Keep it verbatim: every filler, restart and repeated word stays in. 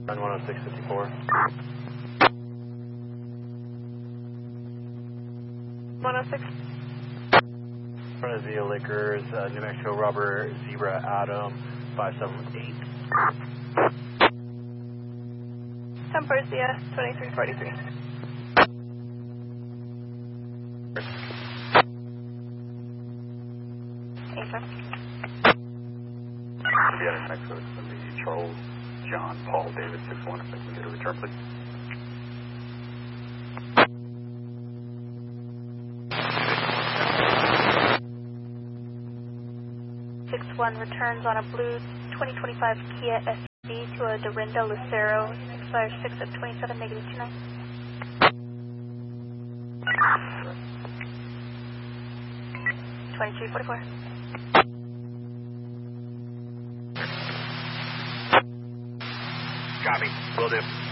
Run one oh six fifty-four. one oh six. In front of Zia Liquors, uh, New Mexico Rubber, Zebra Adam, five seven eight. ten Persia, twenty-three forty-three. Affirm. Yeah, next to the Charles John Paul David six one, if I can get a return, please. six one returns on a blue twenty twenty-five Kia S U V to a Dorinda Lucero, expires six at twenty-seven, negative two nine. twenty-three forty-four. Copy, will do.